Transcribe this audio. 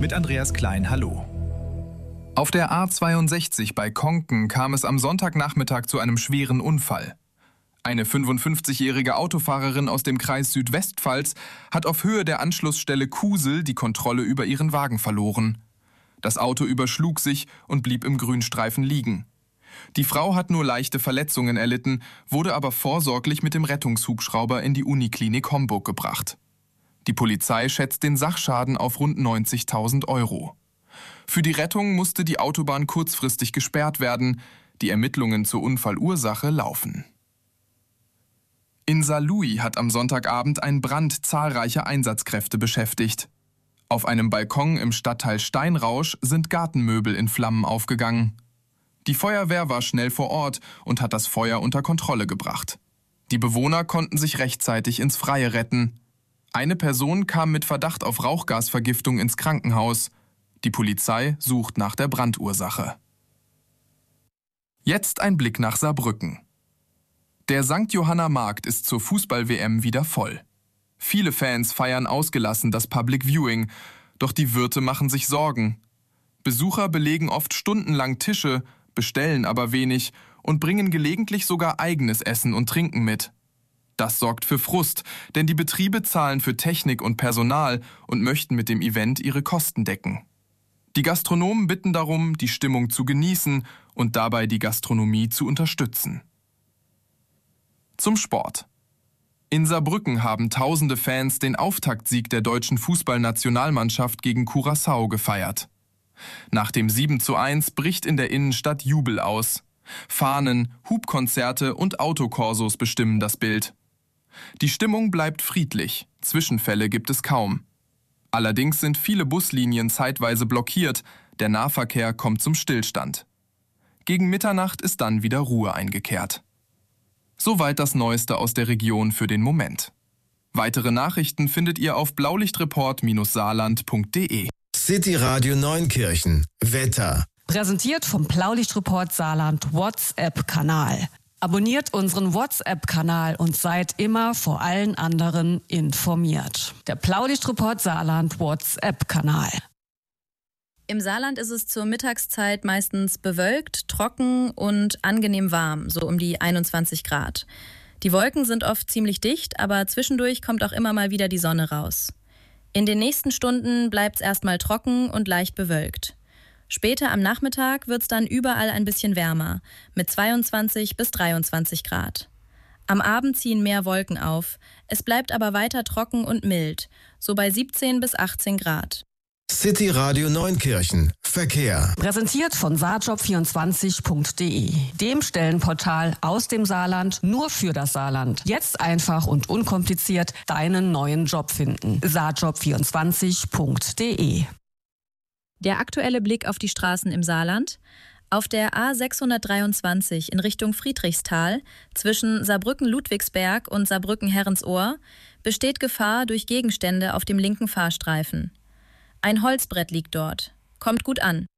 mit Andreas Klein, hallo. Auf der A62 bei Konken kam es am Sonntagnachmittag zu einem schweren Unfall. Eine 55-jährige Autofahrerin aus dem Kreis Südwestpfalz hat auf Höhe der Anschlussstelle Kusel die Kontrolle über ihren Wagen verloren. Das Auto überschlug sich und blieb im Grünstreifen liegen. Die Frau hat nur leichte Verletzungen erlitten, wurde aber vorsorglich mit dem Rettungshubschrauber in die Uniklinik Homburg gebracht. Die Polizei schätzt den Sachschaden auf rund 90.000 Euro. Für die Rettung musste die Autobahn kurzfristig gesperrt werden. Die Ermittlungen zur Unfallursache laufen. In Saarlouis hat am Sonntagabend ein Brand zahlreiche Einsatzkräfte beschäftigt. Auf einem Balkon im Stadtteil Steinrausch sind Gartenmöbel in Flammen aufgegangen. Die Feuerwehr war schnell vor Ort und hat das Feuer unter Kontrolle gebracht. Die Bewohner konnten sich rechtzeitig ins Freie retten. Eine Person kam mit Verdacht auf Rauchgasvergiftung ins Krankenhaus. Die Polizei sucht nach der Brandursache. Jetzt ein Blick nach Saarbrücken. Der St. Johanna Markt ist zur Fußball-WM wieder voll. Viele Fans feiern ausgelassen das Public Viewing, doch die Wirte machen sich Sorgen. Besucher belegen oft stundenlang Tische, bestellen aber wenig und bringen gelegentlich sogar eigenes Essen und Trinken mit. Das sorgt für Frust, denn die Betriebe zahlen für Technik und Personal und möchten mit dem Event ihre Kosten decken. Die Gastronomen bitten darum, die Stimmung zu genießen und dabei die Gastronomie zu unterstützen. Zum Sport. In Saarbrücken haben tausende Fans den Auftaktsieg der deutschen Fußballnationalmannschaft gegen Curaçao gefeiert. Nach dem 7:1 bricht in der Innenstadt Jubel aus. Fahnen, Hubkonzerte und Autokorsos bestimmen das Bild. Die Stimmung bleibt friedlich, Zwischenfälle gibt es kaum. Allerdings sind viele Buslinien zeitweise blockiert, der Nahverkehr kommt zum Stillstand. Gegen Mitternacht ist dann wieder Ruhe eingekehrt. Soweit das Neueste aus der Region für den Moment. Weitere Nachrichten findet ihr auf blaulichtreport-saarland.de. City Radio Neunkirchen. Wetter. Präsentiert vom Blaulichtreport Saarland WhatsApp-Kanal. Abonniert unseren WhatsApp-Kanal und seid immer vor allen anderen informiert. Der Blaulichtreport Saarland WhatsApp-Kanal. Im Saarland ist es zur Mittagszeit meistens bewölkt, trocken und angenehm warm, so um die 21 Grad. Die Wolken sind oft ziemlich dicht, aber zwischendurch kommt auch immer mal wieder die Sonne raus. In den nächsten Stunden bleibt es erstmal trocken und leicht bewölkt. Später am Nachmittag wird es dann überall ein bisschen wärmer, mit 22 bis 23 Grad. Am Abend ziehen mehr Wolken auf, es bleibt aber weiter trocken und mild, so bei 17 bis 18 Grad. City Radio Neunkirchen. Verkehr. Präsentiert von saarjob24.de, dem Stellenportal aus dem Saarland nur für das Saarland. Jetzt einfach und unkompliziert deinen neuen Job finden. saarjob24.de. Der aktuelle Blick auf die Straßen im Saarland. Auf der A623 in Richtung Friedrichsthal zwischen Saarbrücken-Ludwigsberg und Saarbrücken-Herrensohr besteht Gefahr durch Gegenstände auf dem linken Fahrstreifen. Ein Holzbrett liegt dort. Kommt gut an.